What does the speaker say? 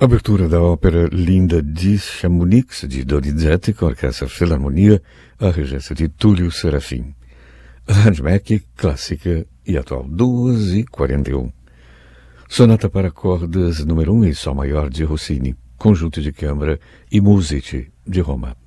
Abertura da ópera Linda di Chamonix, de Donizetti, com a Orquestra Filarmonia, a regência de Túlio Serafim. Handmack, clássica e atual, 2h41. Sonata para cordas número 1 em Sol maior de Rossini, conjunto de câmara e Musici de Roma.